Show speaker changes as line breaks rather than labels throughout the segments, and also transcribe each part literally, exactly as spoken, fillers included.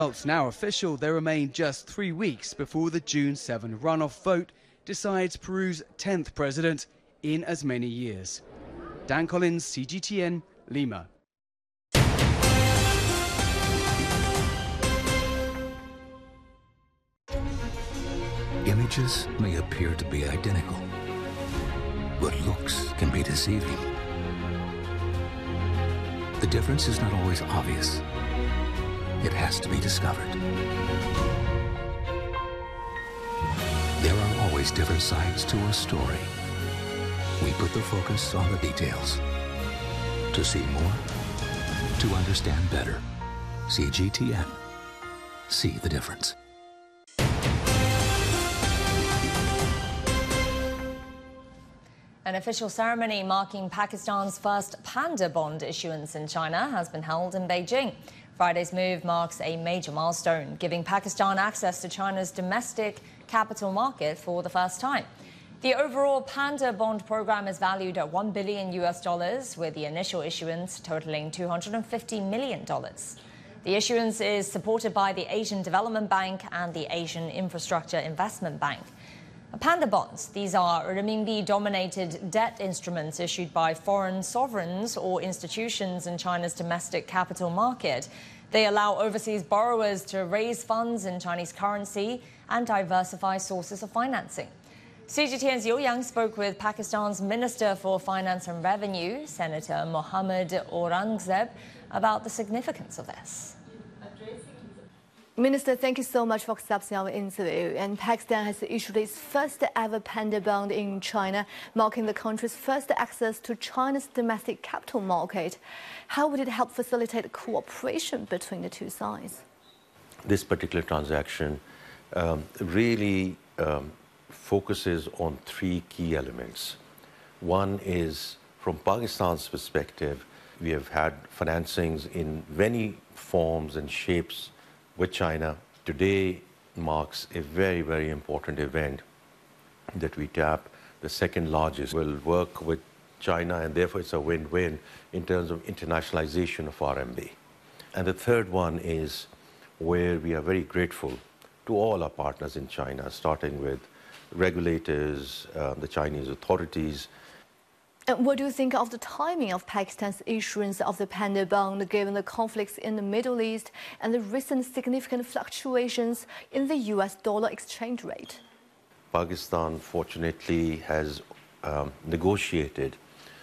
Results now official, there remain just three weeks before the June seventh runoff vote decides Peru's tenth president in as many years. Dan Collins, C G T N, Lima.
Images may appear to be identical, but looks can be deceiving. The difference is not always obvious. It has to be discovered. There are always different sides to a story. We put the focus on the details. To see more, to understand better. C G T N. See the difference.
An official ceremony marking Pakistan's first panda bond issuance in China has been held in Beijing. Friday's move marks a major milestone, giving Pakistan access to China's domestic capital market for the first time. The overall panda bond program is valued at one billion U S dollars, with the initial issuance totaling two hundred fifty million dollars. The issuance is supported by the Asian Development Bank and the Asian Infrastructure Investment Bank. Panda bonds, these are renminbi-dominated debt instruments issued by foreign sovereigns or institutions in China's domestic capital market. They allow overseas borrowers to raise funds in Chinese currency and diversify sources of financing. C G T N's Liu Yang spoke with Pakistan's Minister for Finance and Revenue, Senator Mohammad Aurangzeb, about the significance of this.
Minister, thank you so much for accepting our interview. And Pakistan has issued its first ever panda bond in China, marking the country's first access to China's domestic capital market. How would it help facilitate cooperation between the two sides?
This particular transaction um, really um, focuses on three key elements. One is, from Pakistan's perspective, we have had financings in many forms and shapes with China. Today marks a very, very important event that we tap. The second largest will work with China, and therefore it's a win-win in terms of internationalization of R M B. And the third one is where we are very grateful to all our partners in China, starting with regulators, uh, the Chinese authorities.
And what do you think of the timing of Pakistan's issuance of the panda bond, given the conflicts in the Middle East and the recent significant fluctuations in the U S dollar exchange rate?
Pakistan, fortunately, has um, negotiated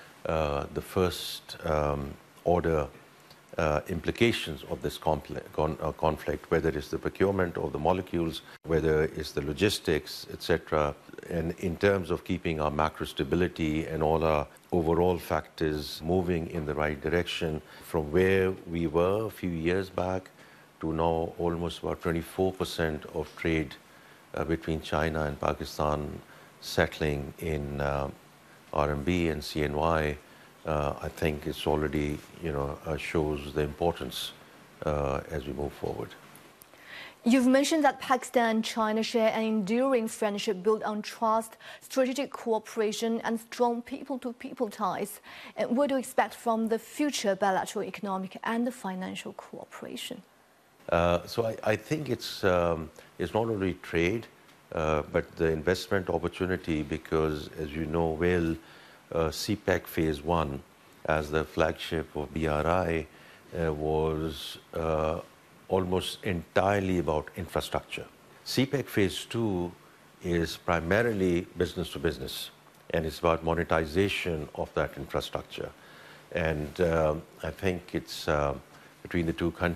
uh, the first um, order uh, implications of this conflict, con uh, conflict, whether it's the procurement of the molecules, whether it's the logistics, et cetera. And in terms of keeping our macro stability and all our overall factors moving in the right direction, from where we were a few years back to now almost about twenty-four percent of trade uh, between China and Pakistan settling in uh, R M B and C N Y, uh, I think it's already, you know, uh, shows the importance uh, as we move forward.
You've mentioned that Pakistan and China share an enduring friendship built on trust, strategic cooperation, and strong people-to-people ties. And what do you expect from the future bilateral economic and financial cooperation?
Uh, so I, I think it's, um, it's not only trade, uh, but the investment opportunity, because, as you know well, uh, CPEC Phase One, as the flagship of B R I, uh, was uh, almost entirely about infrastructure. CPEC Phase Two is primarily business to business, and it's about monetization of that infrastructure. And um, I think it's uh, between the two countries.